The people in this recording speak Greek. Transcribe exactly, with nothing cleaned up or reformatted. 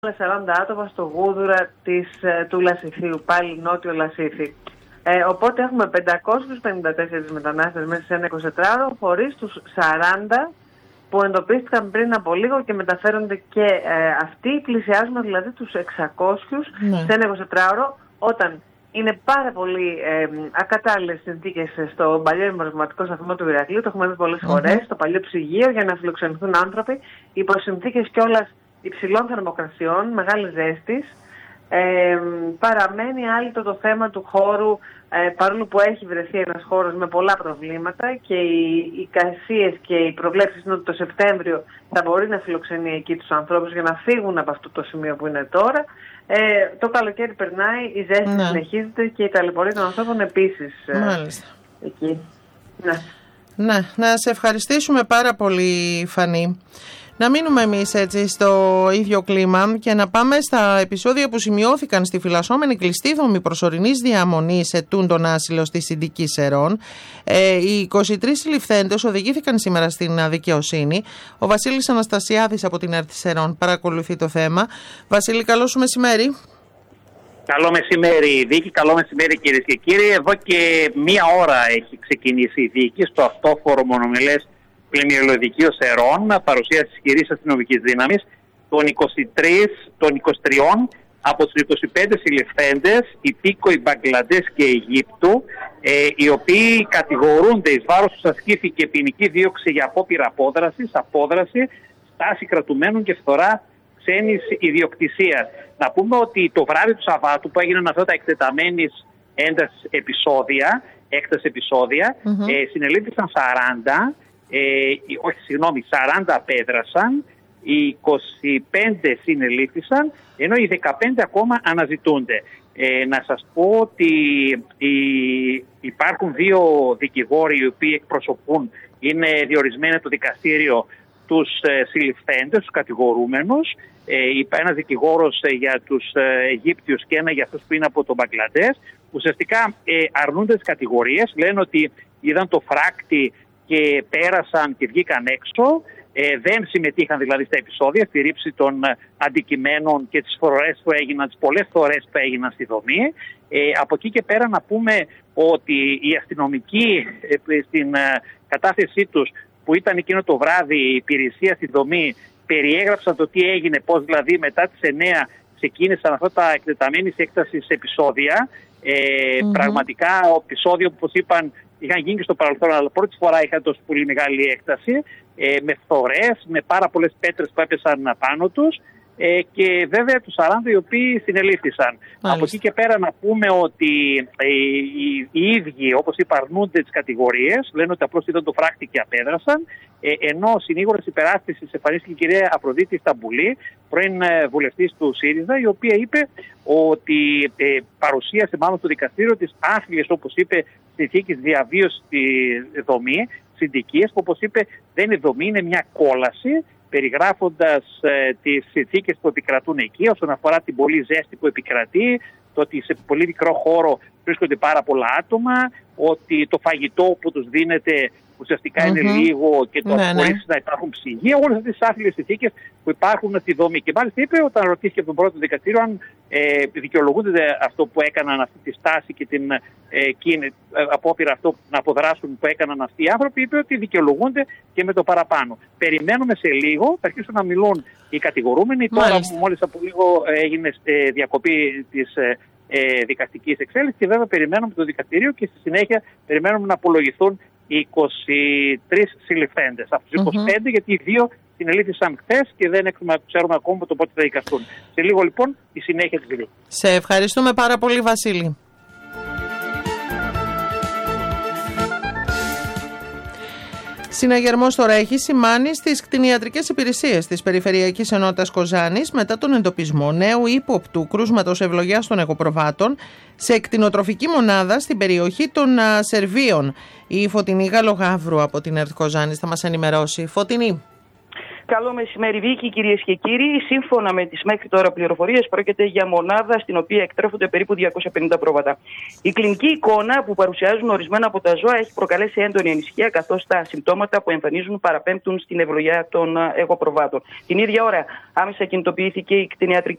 σαράντα άτομα στο Γούδουρα της, του Λασιθίου, πάλι νότιο Λασίθι. Ε, οπότε έχουμε πεντακόσιους πενήντα τέσσερις μετανάστες μέσα σε ένα εικοσιτετράωρο, χωρίς τους σαράντα που εντοπίστηκαν πριν από λίγο και μεταφέρονται και ε, αυτοί. Πλησιάζουμε δηλαδή τους εξακόσιους ναι. σε ένα εικοσιτετράωρο, όταν είναι πάρα πολύ ε, ακατάλληλες συνθήκες στο παλιό εμπορευματικό σταθμό του Ηρακλείου. Το έχουμε δει πολλές φορές, mm-hmm. στο παλιό ψυγείο, για να φιλοξενηθούν άνθρωποι υπό συνθήκες κιόλας υψηλών θερμοκρασιών, μεγάλης ζέστης. Ε, παραμένει άλυτο το θέμα του χώρου, ε, παρόλο που έχει βρεθεί ένας χώρος με πολλά προβλήματα και οι εικασίες και οι προβλέψεις είναι ότι το Σεπτέμβριο θα μπορεί να φιλοξενεί εκεί τους ανθρώπους για να φύγουν από αυτό το σημείο που είναι τώρα. Ε, το καλοκαίρι περνάει, η ζέστη ναι. συνεχίζεται και η ταλαιπωρία των ανθρώπων επίσης ε, εκεί. Ναι. ναι, να σε ευχαριστήσουμε πάρα πολύ, Φανή. Να μείνουμε εμείς έτσι στο ίδιο κλίμα και να πάμε στα επεισόδια που σημειώθηκαν στη φυλασσόμενη κλειστή δομή προσωρινής διαμονής ετούντων άσυλο στη Συντική Σερών. Ε, οι είκοσι τρεις συλληφθέντες οδηγήθηκαν σήμερα στην δικαιοσύνη. Ο Βασίλης Αναστασιάδης από την ΕΡΤ Σερών παρακολουθεί το θέμα. Βασίλη, καλό σου μεσημέρι. Καλό μεσημέρι, Δίκη. Καλό μεσημέρι, κυρίες και κύριοι. Εδώ και μία ώρα έχει ξεκινήσει η δίκη στο αυτόφορο μονομελές πλημμυρολοδικείο Σερών, παρουσίαση ισχυρής αστυνομικής δύναμης των είκοσι τρεις, των είκοσι τρία από τους είκοσι πέντε συλληφθέντες, υπήκοοι Μπαγκλαντές και Αιγύπτου, ε, οι οποίοι κατηγορούνται, εις βάρος τους ασκήθηκε ποινική δίωξη για απόπειρα απόδρασης, απόδραση, στάση κρατουμένων και φθορά ξένης ιδιοκτησίας. Να πούμε ότι το βράδυ του Σαββάτου που έγιναν αυτά τα εκτεταμένης έντασης επεισόδια, έκταση επεισόδια, mm-hmm. ε, συνελήφθησαν σαράντα. Ε, όχι, συγγνώμη, σαράντα απέδρασαν, οι είκοσι πέντε συνελήφθησαν, ενώ οι δεκαπέντε ακόμα αναζητούνται. Ε, να σας πω ότι οι, υπάρχουν δύο δικηγόροι οι οποίοι εκπροσωπούν, είναι διορισμένοι από το δικαστήριο, τους ε, συλληφθέντες, τους κατηγορούμενους. Ε, ένας δικηγόρος ε, για τους ε, Αιγύπτιους και ένα για αυτούς που είναι από τον Μπαγκλαντές. Ουσιαστικά ε, αρνούνται τις κατηγορίες, λένε ότι είδαν το φράκτη και πέρασαν και βγήκαν έξω, ε, δεν συμμετείχαν δηλαδή στα επεισόδια, στη ρήψη των ε, αντικειμένων και τις φορές που έγιναν, τις πολλές φορές που έγιναν στη δομή. Ε, από εκεί και πέρα να πούμε ότι οι αστυνομικοί ε, στην ε, κατάθεσή τους που ήταν εκείνο το βράδυ η υπηρεσία στη δομή περιέγραψαν το τι έγινε, πώς δηλαδή μετά τις εννέα ξεκίνησαν αυτά τα εκτεταμένης έκτασης επεισόδια. Ε, mm-hmm. Πραγματικά ο επεισόδιο που όπως είπαν είχαν γίνει και στο παρελθόν, αλλά πρώτη φορά είχαν τόσο πολύ μεγάλη έκταση, ε, με φθορές, με πάρα πολλές πέτρες που έπεσαν πάνω τους ε, και βέβαια τους σαράντα οι οποίοι συνελήφθησαν. Από εκεί και πέρα να πούμε ότι ε, οι, οι ίδιοι, όπως είπα, αρνούνται τις κατηγορίες, λένε ότι απλώς είδαν το φράκτη και απέδρασαν, ε, ενώ συνήγορας υπεράσπισης εμφανίστηκε η κυρία Αφροδίτη Σταμπουλή, πρώην ε, βουλευτής του ΣΥΡΙΖΑ, η οποία είπε ότι ε, παρουσίασε μάλλον στο δικαστήριο τις άθλιες, όπως είπε, συνθήκες διαβίωσης στη δομή, συντικίες, που όπως είπε δεν είναι δομή, είναι μια κόλαση, περιγράφοντας ε, τις συνθήκες που επικρατούν εκεί όσον αφορά την πολλή ζέστη που επικρατεί, το ότι σε πολύ μικρό χώρο βρίσκονται πάρα πολλά άτομα, ότι το φαγητό που τους δίνεται ουσιαστικά mm-hmm. είναι λίγο και το ναι, χωρίς ναι. να υπάρχουν ψυγεία, όλες αυτές τις άθλιες συνθήκες που υπάρχουν στη δομή. Και μάλιστα είπε, όταν ρωτήθηκε από τον πρώτο δικαστήριο, αν ε, δικαιολογούνται αυτό που έκαναν, αυτή τη στάση και την ε, κίνη, ε, απόπειρα αυτό να αποδράσουν που έκαναν αυτοί οι άνθρωποι, είπε ότι δικαιολογούνται και με το παραπάνω. Περιμένουμε σε λίγο, θα αρχίσουν να μιλούν οι κατηγορούμενοι. Τώρα, μόλις από λίγο έγινε ε, διακοπή της ε, ε, δικαστικής εξέλιξης και βέβαια περιμένουμε το δικαστήριο και στη συνέχεια περιμένουμε να απολογηθούν οι είκοσι τρεις συλληφθέντες. Από τους είκοσι πέντε, mm-hmm. γιατί οι δύο συνελήφθησαν χθες και δεν έχουμε, ξέρουμε ακόμα το πότε θα δικαστούν. Σε λίγο λοιπόν η συνέχεια της δίκης. Σε ευχαριστούμε πάρα πολύ, Βασίλη. Συναγερμός τώρα έχει σημάνει στις κτηνιατρικές υπηρεσίες της Περιφερειακής Ενότητας Κοζάνης μετά τον εντοπισμό νέου ύποπτου κρούσματος ευλογιάς των εγωπροβάτων σε κτηνοτροφική μονάδα στην περιοχή των α, Σερβίων. Η Φωτεινή Γαλογαύρου από την ΕΡΤ Κοζάνης θα μας ενημερώσει. Φωτεινή. Καλό μεσημέρι, Βίκη, κυρίες και κύριοι. Σύμφωνα με τις μέχρι τώρα πληροφορίες, πρόκειται για μονάδα στην οποία εκτρέφονται περίπου διακόσια πενήντα πρόβατα. Η κλινική εικόνα που παρουσιάζουν ορισμένα από τα ζώα έχει προκαλέσει έντονη ανησυχία, καθώς τα συμπτώματα που εμφανίζουν παραπέμπτουν στην ευλογιά των εγωπροβάτων. Την ίδια ώρα, άμεσα κινητοποιήθηκε η κτηνιατρική